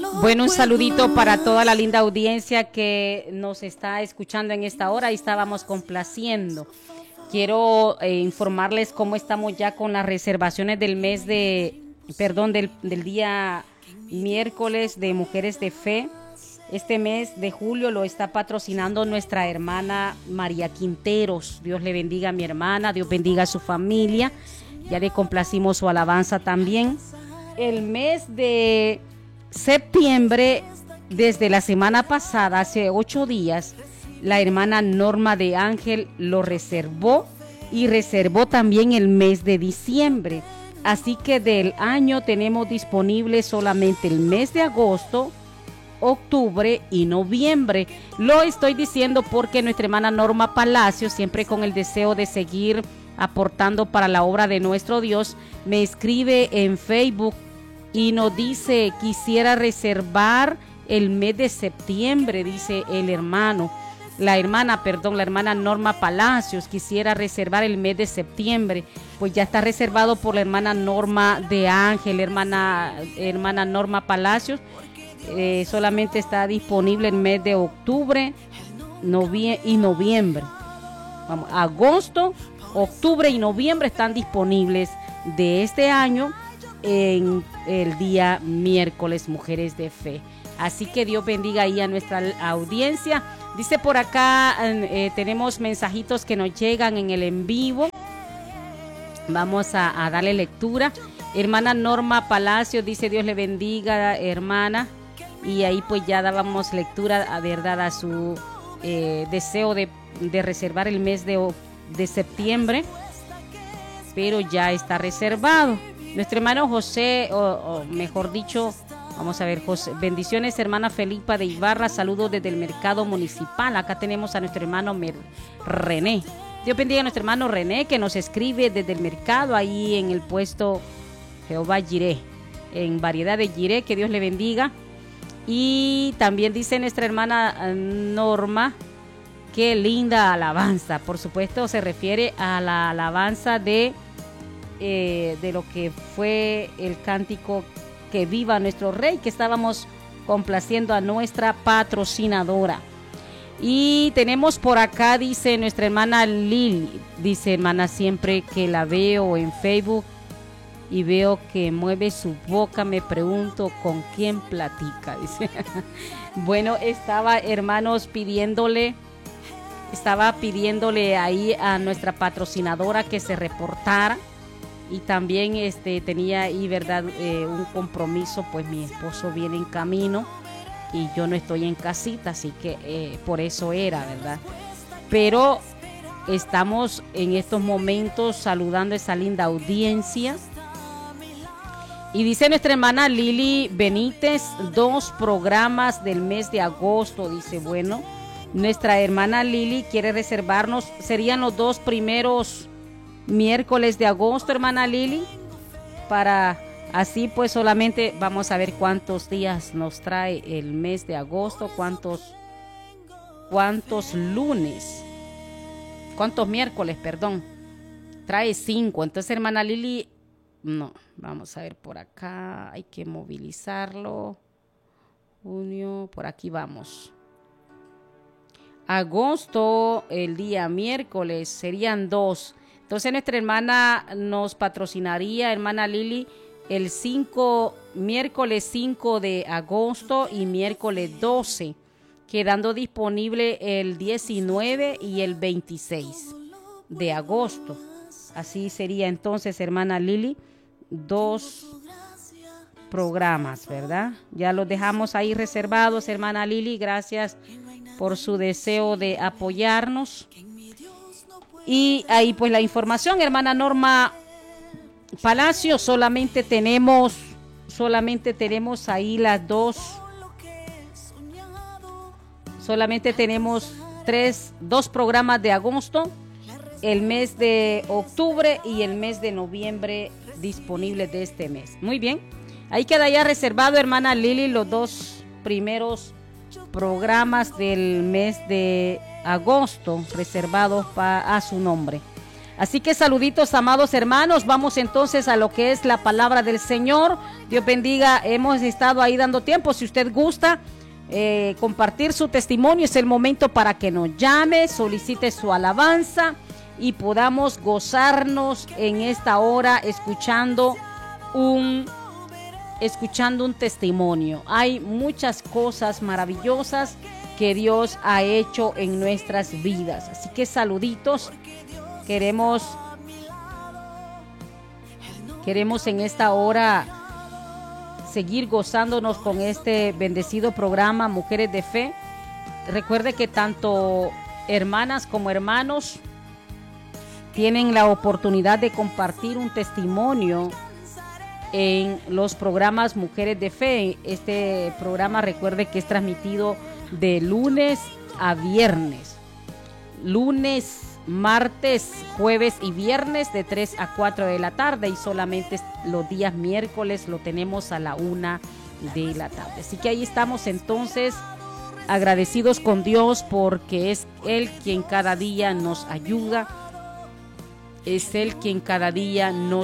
Bueno, un saludito para toda la linda audiencia que nos está escuchando en esta hora y estábamos complaciendo. Quiero informarles cómo estamos ya con las reservaciones del mes del día miércoles de Mujeres de Fe. Este mes de julio lo está patrocinando nuestra hermana María Quinteros. Dios le bendiga a mi hermana, Dios bendiga a su familia. Ya le complacimos su alabanza también. El mes de septiembre, desde la semana pasada, hace 8 días, la hermana Norma de Ángel lo reservó y reservó también el mes de diciembre. Así que del año tenemos disponible solamente el mes de agosto, octubre y noviembre. Lo estoy diciendo porque nuestra hermana Norma Palacio, siempre con el deseo de seguir aportando para la obra de nuestro Dios, me escribe en Facebook y nos dice: quisiera reservar el mes de septiembre, dice la hermana Norma Palacios, quisiera reservar el mes de septiembre. Pues ya está reservado por la hermana Norma de Ángel, hermana Norma Palacios. Solamente está disponible el mes de octubre y noviembre. Vamos, agosto, octubre y noviembre están disponibles de este año en el día miércoles Mujeres de Fe. Así que Dios bendiga ahí a nuestra audiencia. Dice por acá, tenemos mensajitos que nos llegan en el en vivo. Vamos a darle lectura. Hermana Norma Palacio dice: Dios le bendiga, hermana. Y ahí pues ya dábamos lectura, a verdad, a su deseo de reservar el mes de septiembre, pero ya está reservado. Nuestro hermano José, o mejor dicho, vamos a ver, José, bendiciones, hermana Felipa de Ibarra, saludos desde el mercado municipal. Acá tenemos a nuestro hermano René. Dios bendiga a nuestro hermano René, que nos escribe desde el mercado, ahí en el puesto Jehová Jireh, en variedad de Jireh, que Dios le bendiga. Y también dice nuestra hermana Norma: qué linda alabanza. Por supuesto se refiere a la alabanza de lo que fue el cántico Que Viva Nuestro Rey, que estábamos complaciendo a nuestra patrocinadora. Y tenemos por acá, dice nuestra hermana Lili, dice: hermana, siempre que la veo en Facebook y veo que mueve su boca, me pregunto con quién platica, dice. Bueno, estaba pidiéndole ahí a nuestra patrocinadora que se reportara, y también tenía ahí, verdad, un compromiso, pues mi esposo viene en camino y yo no estoy en casita, así que por eso era, verdad. Pero estamos en estos momentos saludando a esa linda audiencia. Y dice nuestra hermana Lili Benítez: 2 programas del mes de agosto. Dice, bueno, nuestra hermana Lili quiere reservarnos, serían los 2 primeros miércoles de agosto, hermana Lili, para así pues solamente vamos a ver cuántos días nos trae el mes de agosto, cuántos miércoles, trae 5. Entonces, hermana Lili, no, vamos a ver por acá, hay que movilizarlo. Junio, por aquí vamos. Agosto, el día miércoles, serían 2. Entonces nuestra hermana nos patrocinaría, hermana Lili, el miércoles 5 de agosto y miércoles 12, quedando disponible el 19 y el 26 de agosto. Así sería entonces, hermana Lili, 2 programas, ¿verdad? Ya los dejamos ahí reservados, hermana Lili. Gracias por su deseo de apoyarnos. Y ahí pues la información, hermana Norma Palacio, solamente tenemos ahí las 2. Solamente tenemos 2 programas de agosto, el mes de octubre y el mes de noviembre disponibles de este mes. Muy bien, ahí queda ya reservado, hermana Lili, los 2 primeros programas del mes de agosto reservados a su nombre. Así que saluditos, amados hermanos. Vamos entonces a lo que es la palabra del Señor. Dios bendiga. Hemos estado ahí dando tiempo. Si usted gusta compartir su testimonio, es el momento para que nos llame, solicite su alabanza y podamos gozarnos en esta hora escuchando un testimonio. Hay muchas cosas maravillosas que Dios ha hecho en nuestras vidas. Así que saluditos. Queremos en esta hora seguir gozándonos con este bendecido programa Mujeres de Fe. Recuerde que tanto hermanas como hermanos tienen la oportunidad de compartir un testimonio en los programas Mujeres de Fe. Este programa, recuerde que es transmitido de lunes a viernes. Lunes, martes, jueves y viernes de 3 a 4 de la tarde, y solamente los días miércoles lo tenemos a la 1 de la tarde. Así que ahí estamos entonces agradecidos con Dios, porque es Él quien cada día nos ayuda, es Él quien cada día nos